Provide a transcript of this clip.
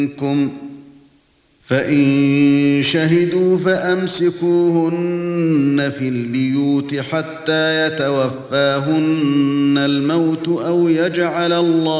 منكم فإن شهدوا فأمسكوهن في البيوت حتى يتوفاهن الموت أو يجعل الله